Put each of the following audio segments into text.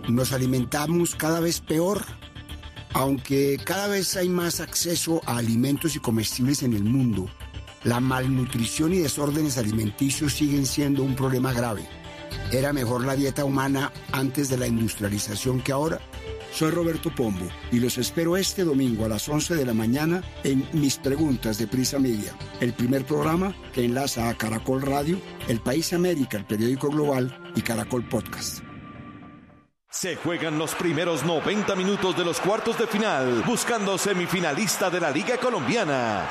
Nos alimentamos cada vez peor. Aunque cada vez hay más acceso a alimentos y comestibles en el mundo, la malnutrición y desórdenes alimenticios siguen siendo un problema grave. ¿Era mejor la dieta humana antes de la industrialización que ahora? Soy Roberto Pombo y los espero este domingo a las 11 de la mañana en Mis Preguntas de Prisa Media, el primer programa que enlaza a Caracol Radio, El País América, el periódico global, y Caracol Podcast. Se juegan los primeros 90 minutos de los cuartos de final, buscando semifinalista de la Liga Colombiana.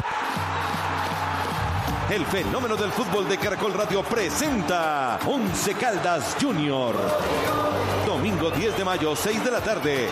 El fenómeno del fútbol de Caracol Radio presenta Once Caldas Junior. Domingo 10 de mayo, 6 de la tarde.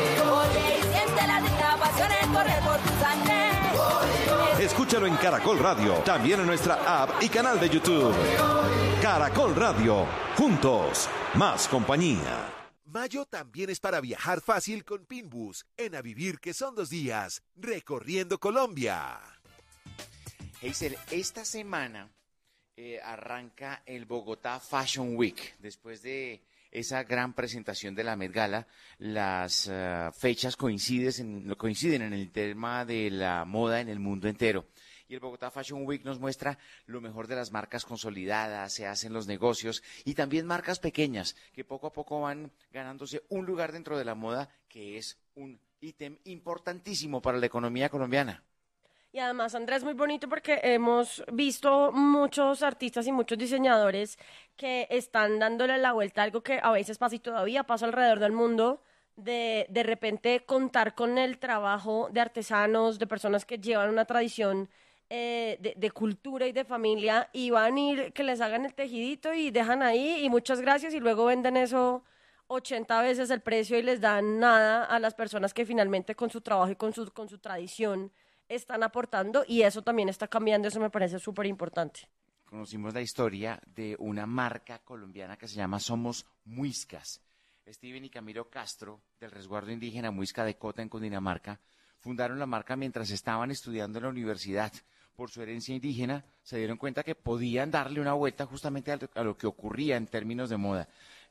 Escúchalo en Caracol Radio, también en nuestra app y canal de YouTube. Caracol Radio, juntos, más compañía. Mayo también es para viajar fácil con Pinbus, en A Vivir que son 2 días, recorriendo Colombia. Heysel, esta semana arranca el Bogotá Fashion Week. Después de esa gran presentación de la Met Gala, las fechas coinciden en el tema de la moda en el mundo entero. Y el Bogotá Fashion Week nos muestra lo mejor de las marcas consolidadas, se hacen los negocios y también marcas pequeñas que poco a poco van ganándose un lugar dentro de la moda, que es un ítem importantísimo para la economía colombiana. Y además, Andrés, muy bonito porque hemos visto muchos artistas y muchos diseñadores que están dándole la vuelta a algo que a veces pasa y todavía pasa alrededor del mundo, de repente contar con el trabajo de artesanos, de personas que llevan una tradición de cultura y de familia, y van a ir que les hagan el tejidito y dejan ahí y muchas gracias, y luego venden eso 80 veces el precio y les dan nada a las personas que finalmente con su trabajo y con su tradición están aportando, y eso también está cambiando. Eso me parece súper importante. Conocimos la historia de una marca colombiana que se llama Somos Muiscas. Steven y Camilo Castro, del resguardo indígena Muisca de Cota en Cundinamarca, fundaron la marca mientras estaban estudiando en la universidad. Por su herencia indígena, se dieron cuenta que podían darle una vuelta justamente a lo que ocurría en términos de moda.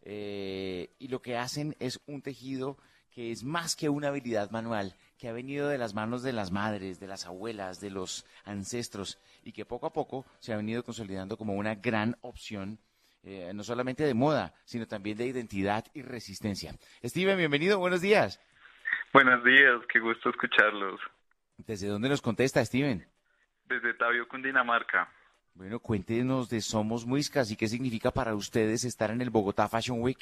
Y lo que hacen es un tejido que es más que una habilidad manual, que ha venido de las manos de las madres, de las abuelas, de los ancestros, y que poco a poco se ha venido consolidando como una gran opción, no solamente de moda, sino también de identidad y resistencia. Steven, bienvenido, buenos días. Buenos días, qué gusto escucharlos. ¿Desde dónde nos contesta, Steven? Desde Tabio, Cundinamarca. Bueno, cuéntenos de Somos Muiscas y qué significa para ustedes estar en el Bogotá Fashion Week.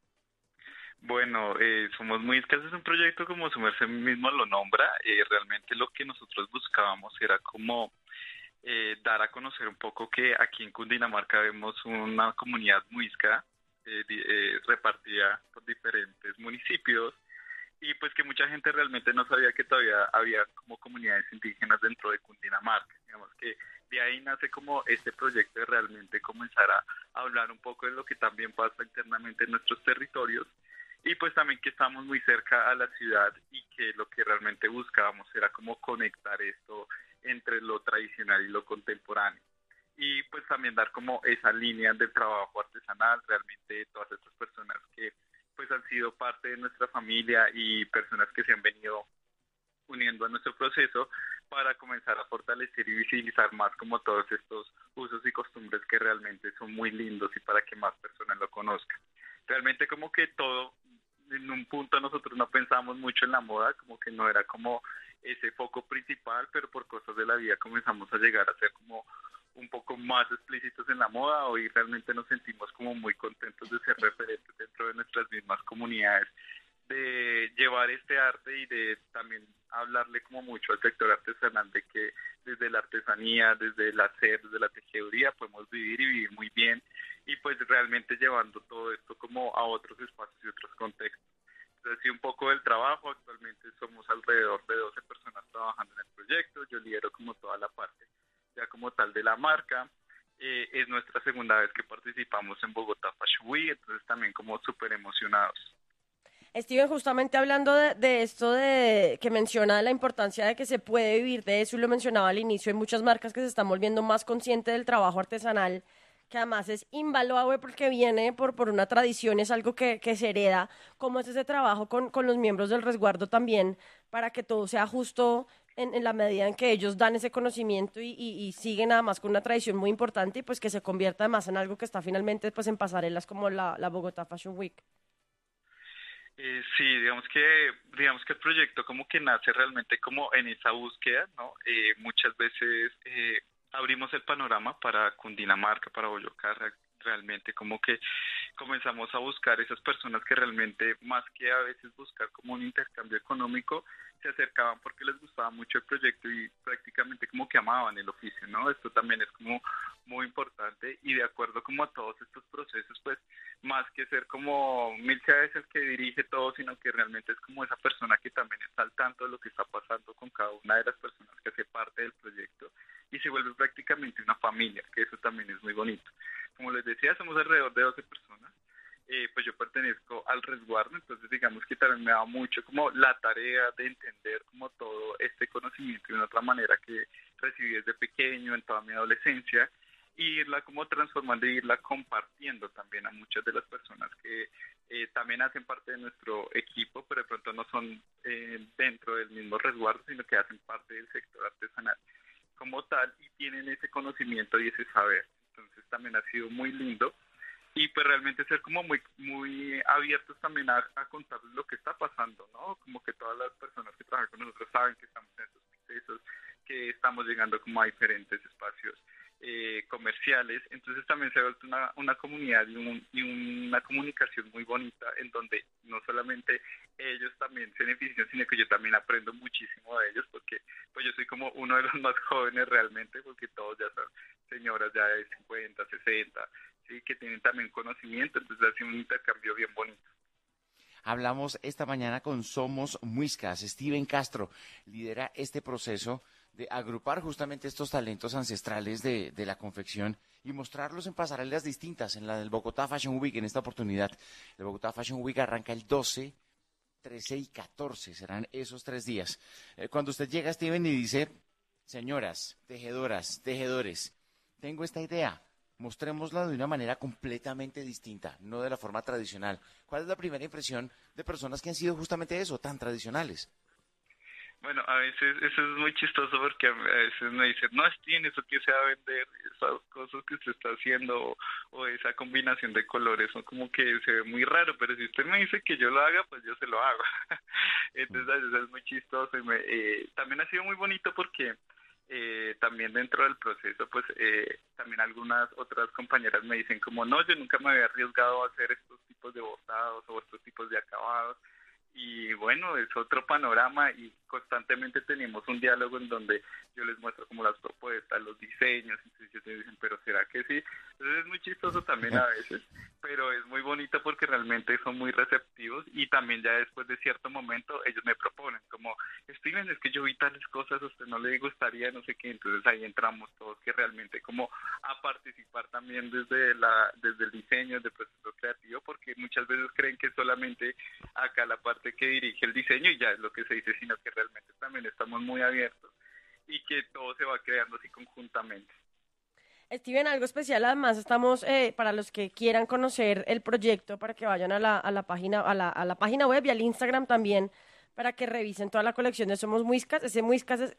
Bueno, Somos Muiscas es un proyecto, como su merced mismo lo nombra. Realmente lo que nosotros buscábamos era como dar a conocer un poco que aquí en Cundinamarca vemos una comunidad muisca repartida por diferentes municipios, y pues que mucha gente realmente no sabía que todavía había como comunidades indígenas dentro de Cundinamarca. Digamos que de ahí nace como este proyecto de realmente comenzar a hablar un poco de lo que también pasa internamente en nuestros territorios, y pues también que estamos muy cerca a la ciudad, y que lo que realmente buscábamos era como conectar esto entre lo tradicional y lo contemporáneo, y pues también dar como esa línea del trabajo artesanal, realmente todas estas personas que pues han sido parte de nuestra familia y personas que se han venido uniendo a nuestro proceso para comenzar a fortalecer y visibilizar más como todos estos usos y costumbres que realmente son muy lindos, y para que más personas lo conozcan. Realmente como que todo, en un punto nosotros no pensamos mucho en la moda, como que no era como ese foco principal, pero por cosas de la vida comenzamos a llegar a ser como un poco más explícitos en la moda. Hoy realmente nos sentimos como muy contentos de ser referentes dentro de nuestras mismas comunidades, de llevar este arte y de también hablarle como mucho al sector artesanal, de que desde la artesanía, desde el hacer, desde la tejeduría podemos vivir y vivir muy bien, y pues realmente llevando todo esto como a otros espacios y otros contextos. Entonces, sí, un poco del trabajo. Actualmente somos alrededor de 12 personas trabajando en el proyecto. Yo lidero como toda la parte ya como tal de la marca. Es nuestra segunda vez que participamos en Bogotá Fashion Week, entonces también como súper emocionados. Steven, justamente hablando de esto de que menciona la importancia de que se puede vivir de eso, y lo mencionaba al inicio, hay muchas marcas que se están volviendo más conscientes del trabajo artesanal que además es invaluable porque viene por una tradición, es algo que se hereda. ¿Cómo es ese trabajo con los miembros del resguardo también para que todo sea justo en la medida en que ellos dan ese conocimiento y siguen además con una tradición muy importante y pues que se convierta además en algo que está finalmente pues en pasarelas como la Bogotá Fashion Week? Sí, digamos que el proyecto como que nace realmente como en esa búsqueda, ¿no? Muchas veces abrimos el panorama para Cundinamarca, para Boyacá, realmente como que comenzamos a buscar esas personas que realmente, más que a veces buscar como un intercambio económico, se acercaban porque les gustaba mucho el proyecto y prácticamente como que amaban el oficio, ¿no? Esto también es como muy importante y de acuerdo como a todos estos procesos, pues más que ser como Mil Chávez el que dirige todo, sino que realmente es como esa persona que también está al tanto de lo que está pasando con cada una de las personas que hace parte del proyecto y se vuelve prácticamente una familia, que eso también es muy bonito. Como les decía, somos alrededor de 12 personas. Pues yo pertenezco al resguardo, entonces digamos que también me da mucho como la tarea de entender como todo este conocimiento de una otra manera que recibí desde pequeño, en toda mi adolescencia, y irla como transformando y irla compartiendo también a muchas de las personas que también hacen parte de nuestro equipo, pero de pronto no son dentro del mismo resguardo, sino que hacen parte del sector artesanal como tal y tienen ese conocimiento y ese saber. Entonces también ha sido muy lindo y pues realmente ser como muy abiertos también a contarles lo que está pasando, ¿no? Como que todas las personas que trabajan con nosotros saben que estamos en estos procesos, que estamos llegando como a diferentes espacios comerciales, entonces también se ha vuelto una comunidad y una comunicación muy bonita en donde no solamente ellos también se benefician, sino que yo también aprendo muchísimo de ellos porque pues yo soy como uno de los más jóvenes realmente porque todos ya son señoras ya de 50, 60, sí, que tienen también conocimiento, entonces ha sido un intercambio bien bonito. Hablamos esta mañana con Somos Muiscas. Steven Castro lidera este proceso de agrupar justamente estos talentos ancestrales de la confección y mostrarlos en pasarelas distintas, en la del Bogotá Fashion Week en esta oportunidad. El Bogotá Fashion Week arranca el 12, 13 y 14, serán esos 3 días. Cuando usted llega, Steven, y dice, señoras, tejedoras, tejedores, tengo esta idea, mostrémosla de una manera completamente distinta, no de la forma tradicional. ¿Cuál es la primera impresión de personas que han sido justamente eso, tan tradicionales? Bueno, a veces eso es muy chistoso porque a veces me dicen, no, tiene eso que se va a vender, esas cosas que usted está haciendo o esa combinación de colores, son como que se ve muy raro, pero si usted me dice que yo lo haga, pues yo se lo hago. Entonces a veces es muy chistoso y también ha sido muy bonito porque también dentro del proceso, pues también algunas otras compañeras me dicen como, no, yo nunca me había arriesgado a hacer estos tipos de bordados o estos tipos de acabados. Y bueno, es otro panorama y constantemente tenemos un diálogo en donde yo les muestro como las propuestas, los diseños, entonces ellos me dicen, pero ¿será que sí? Entonces es muy chistoso también a veces, pero es muy bonito porque realmente son muy receptivos y también ya después de cierto momento ellos me proponen como, Steven, es que yo vi tales cosas, a usted no le gustaría, no sé qué, entonces ahí entramos todos que realmente como a participar también desde el diseño, del proceso creativo, porque muchas veces creen que solamente acá la parte que dirige el diseño y ya es lo que se dice, sino que realmente también estamos muy abiertos y que todo se va creando así conjuntamente. Steven, algo especial, además estamos, para los que quieran conocer el proyecto, para que vayan a la página, a la página web y al Instagram también, para que revisen toda la colección de Somos Muiscas. Ese Muiscas es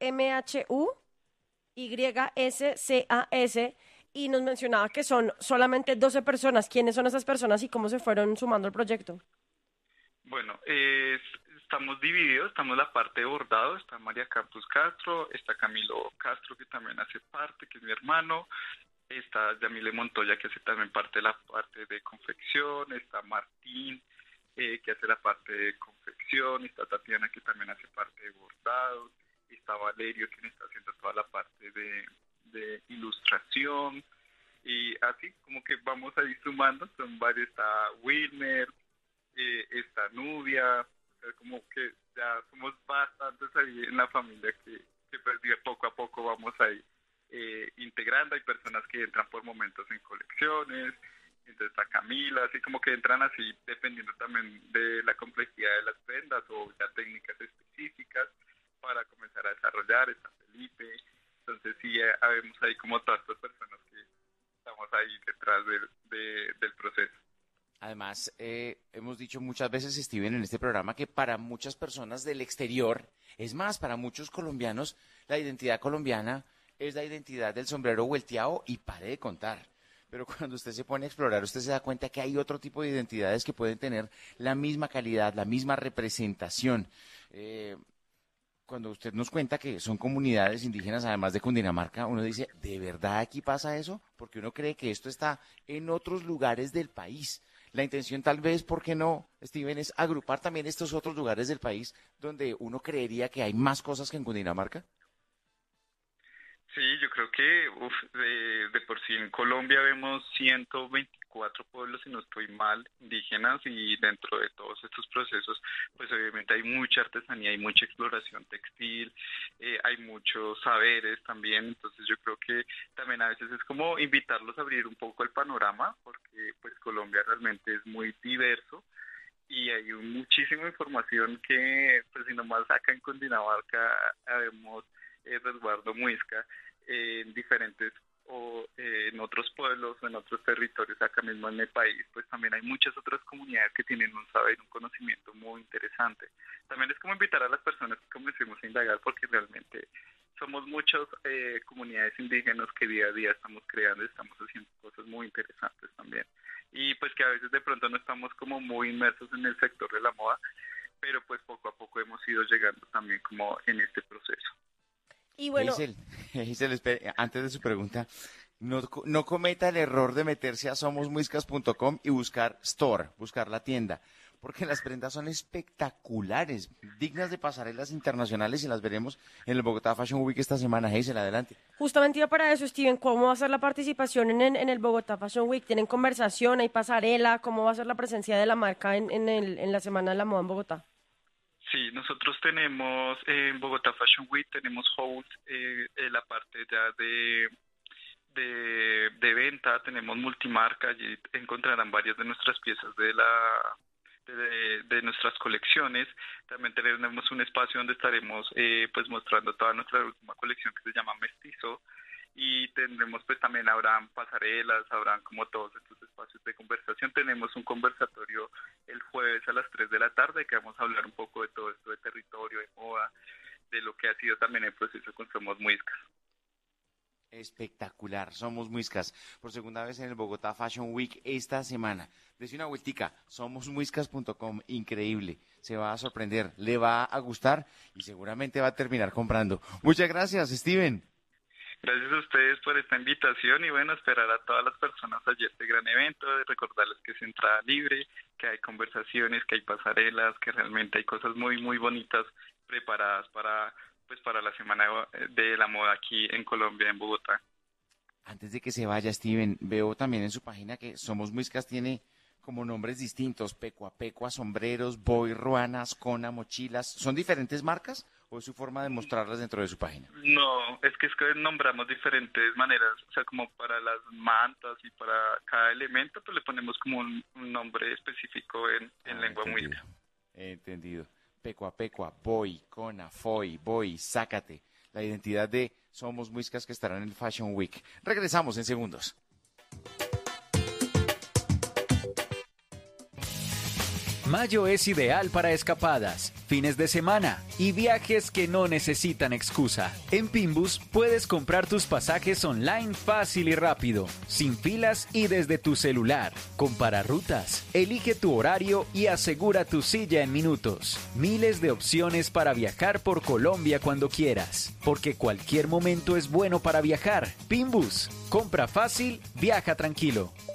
MHUYSCAS, y nos mencionaba que son solamente 12 personas. ¿Quiénes son esas personas y cómo se fueron sumando al proyecto? Bueno, estamos divididos, estamos en la parte de bordado, está María Campos Castro, está Camilo Castro que también hace parte, que es mi hermano, está Yamile Montoya que hace también parte de la parte de confección, está Martín que hace la parte de confección, está Tatiana que también hace parte de bordado, está Valerio quien está haciendo toda la parte de ilustración y así como que vamos a ir sumando, son varios, está Wilmer, está Nubia, o sea, como que ya somos bastantes ahí en la familia que pues poco a poco vamos ahí integrando. Hay personas que entran por momentos en colecciones, entonces está Camila, así como que entran así dependiendo también de la complejidad de las prendas o ya técnicas específicas para comenzar a desarrollar. Está Felipe, entonces sí, vemos ahí como todas estas personas que estamos ahí detrás del proceso. Además, hemos dicho muchas veces, Steven, en este programa que para muchas personas del exterior, es más, para muchos colombianos, la identidad colombiana es la identidad del sombrero volteado y pare de contar. Pero cuando usted se pone a explorar, usted se da cuenta que hay otro tipo de identidades que pueden tener la misma calidad, la misma representación. Cuando usted nos cuenta que son comunidades indígenas, además de Cundinamarca, uno dice, ¿de verdad aquí pasa eso? Porque uno cree que esto está en otros lugares del país. La intención tal vez, ¿por qué no, Steven, es agrupar también estos otros lugares del país donde uno creería que hay más cosas que en Cundinamarca? Sí, yo creo que de por sí en Colombia vemos 124 pueblos, si no estoy mal, indígenas, y dentro de todos estos procesos, pues obviamente hay mucha artesanía, hay mucha exploración textil, hay muchos saberes también. Entonces yo creo que también a veces es como invitarlos a abrir un poco el panorama, porque pues Colombia realmente es muy diverso y hay muchísima información que, pues si nomás acá en Cundinamarca vemos Resguardo Muisca, en diferentes o en otros pueblos o en otros territorios acá mismo en el país, pues también hay muchas otras comunidades que tienen un saber, un conocimiento muy interesante. También es como invitar a las personas que comencemos a indagar, porque realmente somos muchas comunidades indígenas que día a día estamos creando y estamos haciendo cosas muy interesantes también. Y pues que a veces de pronto no estamos como muy inmersos en el sector de la moda, pero pues poco a poco hemos ido llegando también como en este proceso. Y bueno, Giselle, espere, antes de su pregunta, no cometa el error de meterse a somosmuiscas.com y buscar store, buscar la tienda, porque las prendas son espectaculares, dignas de pasarelas internacionales, y las veremos en el Bogotá Fashion Week esta semana. Giselle, adelante. justamente iba para eso, Steven, ¿cómo va a ser la participación en el Bogotá Fashion Week? ¿Tienen conversación, hay pasarela? ¿Cómo va a ser la presencia de la marca en la Semana de la Moda en Bogotá? Sí, nosotros tenemos en Bogotá Fashion Week, tenemos host en la parte ya de venta, tenemos multimarca, allí encontrarán varias de nuestras piezas de nuestras colecciones. También tenemos un espacio donde estaremos pues mostrando toda nuestra última colección, que se llama Mestizo, y tendremos pues también habrán pasarelas, habrán como todos estos espacios de conversación. Tenemos un conversatorio el jueves a las 3 de la tarde que vamos a hablar un poco de todo esto de territorio, de moda, de lo que ha sido también el proceso con Somos Muiscas. Espectacular, Somos Muiscas, por segunda vez en el Bogotá Fashion Week esta semana. Dese una vueltica, somosmuiscas.com, increíble, se va a sorprender, le va a gustar y seguramente va a terminar comprando. Muchas gracias, Steven. Gracias a ustedes por esta invitación y bueno, esperar a todas las personas allí a este gran evento, recordarles que es entrada libre, que hay conversaciones, que hay pasarelas, que realmente hay cosas muy, muy bonitas preparadas para la Semana de la Moda aquí en Colombia, en Bogotá. Antes de que se vaya, Steven, veo también en su página que Somos Muiscas tiene como nombres distintos, Pecua Pecua, sombreros, Boy, ruanas, Cona, mochilas. ¿Son diferentes marcas o es su forma de mostrarlas dentro de su página? No, es que nombramos diferentes maneras, o sea, como para las mantas y para cada elemento, pues le ponemos como un nombre específico en lengua muisca. Entendido. Pecua Pecua, Boy, Cona, Foy, Boy, Sácate. La identidad de Somos Muiscas que estará en el Fashion Week. Regresamos en segundos. Mayo es ideal para escapadas, fines de semana y viajes que no necesitan excusa. En Pinbus puedes comprar tus pasajes online fácil y rápido, sin filas y desde tu celular. Compara rutas, elige tu horario y asegura tu silla en minutos. Miles de opciones para viajar por Colombia cuando quieras, porque cualquier momento es bueno para viajar. Pinbus, compra fácil, viaja tranquilo.